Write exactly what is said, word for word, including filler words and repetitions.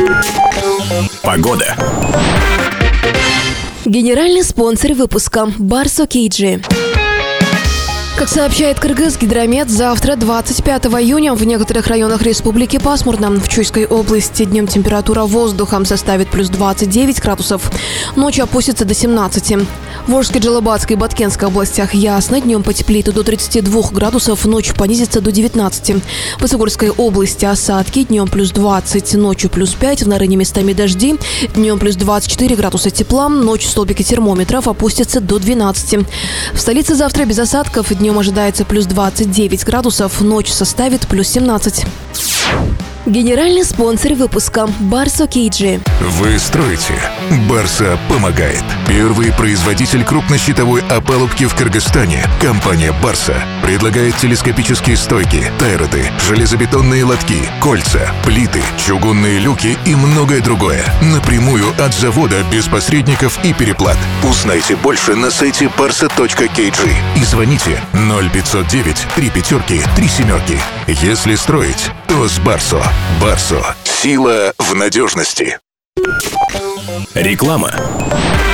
Погода. Генеральный спонсор выпуска – Барсо Кейджи. Как сообщает Кыргызгидромет, завтра, двадцать пятого июня, в некоторых районах республики пасмурно. В Чуйской области днем температура воздуха составит плюс двадцать девять градусов, ночью опустится до семнадцати. В Волжской, Джалабатской и Баткенской областях ясно, днем потеплеет до тридцати двух градусов, ночью понизится до девятнадцати. В Высокогорской области осадки, днем плюс двадцать, ночью плюс пять, в Нарыне местами дожди, днем плюс двадцать четыре градуса тепла, ночью столбики термометров опустятся до двенадцати. В столице завтра без осадков, днем ожидается плюс двадцать девять градусов, ночь составит плюс семнадцать. Генеральный спонсор выпуска – Барсо Кейджи. Вы строите? Барса помогает. Первый производитель крупнощитовой опалубки в Кыргызстане. Компания Барса предлагает телескопические стойки, тайроты, железобетонные лотки, кольца, плиты, чугунные люки и многое другое. Напрямую от завода, без посредников и переплат. Узнайте больше на сайте барса точка кей джи и звоните ноль пятьсот девять три пятерки три семерки. Если строить, то с Барсо. Барсо. Сила в надежности. Реклама.